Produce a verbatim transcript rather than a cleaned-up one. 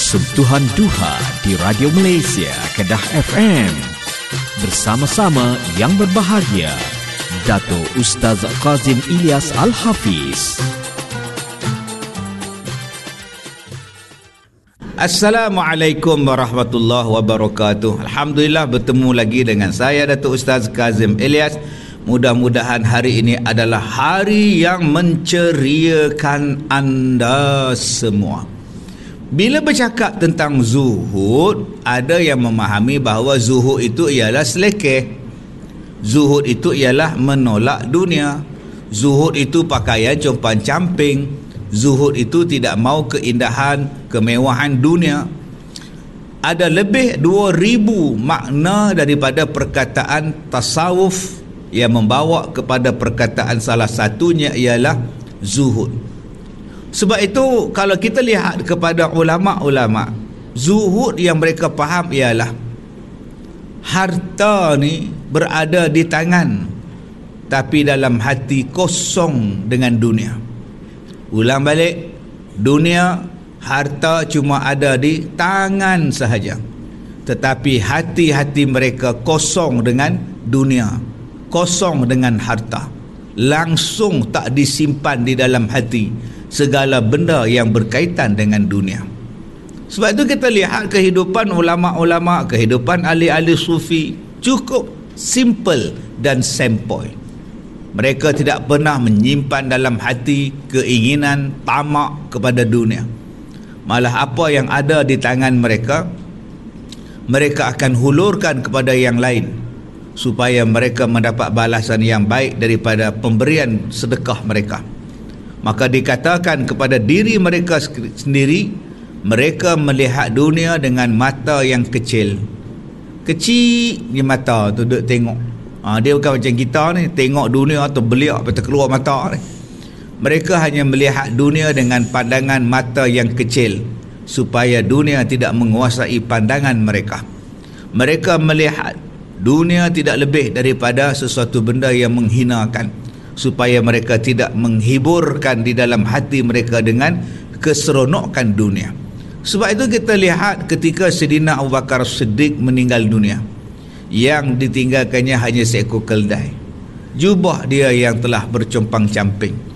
Sentuhan Duha di Radio Malaysia Kedah F M. Bersama-sama yang berbahagia, Dato' Ustaz Kazim Ilyas Al-Hafiz. Assalamualaikum warahmatullahi wabarakatuh. Alhamdulillah bertemu lagi dengan saya Dato' Ustaz Kazim Ilyas. Mudah-mudahan hari ini adalah hari yang menceriakan anda semua. Bila bercakap tentang zuhud, ada yang memahami bahawa zuhud itu ialah selekeh. Zuhud itu ialah menolak dunia. Zuhud itu pakaian compang-camping. Zuhud itu tidak mau keindahan, kemewahan dunia. Ada lebih dua ribu makna daripada perkataan tasawuf yang membawa kepada perkataan salah satunya ialah zuhud. Sebab itu kalau kita lihat kepada ulama-ulama, zuhud yang mereka faham ialah harta ni berada di tangan, tapi dalam hati kosong dengan dunia. Ulang balik, dunia, harta cuma ada di tangan sahaja, tetapi hati-hati mereka kosong dengan dunia, kosong dengan harta. Langsung tak disimpan di dalam hati segala benda yang berkaitan dengan dunia. Sebab itu kita lihat kehidupan ulama-ulama, kehidupan ahli-ahli sufi cukup simple dan sempoi. Mereka tidak pernah menyimpan dalam hati keinginan tamak kepada dunia. Malah apa yang ada di tangan mereka, mereka akan hulurkan kepada yang lain, supaya mereka mendapat balasan yang baik daripada pemberian sedekah mereka. Maka dikatakan kepada diri mereka sendiri, mereka melihat dunia dengan mata yang kecil. Kecil di mata tu duduk tengok. Ha, dia bukan macam kita ni, tengok dunia atau beliak lepas keluar mata ni. Mereka hanya melihat dunia dengan pandangan mata yang kecil, supaya dunia tidak menguasai pandangan mereka. Mereka melihat dunia tidak lebih daripada sesuatu benda yang menghinakan, supaya mereka tidak menghiburkan di dalam hati mereka dengan keseronokan dunia. Sebab itu kita lihat ketika Sayyidina Abu Bakar Siddiq meninggal dunia, yang ditinggalkannya hanya seekor keldai. Jubah dia yang telah bercompang-camping.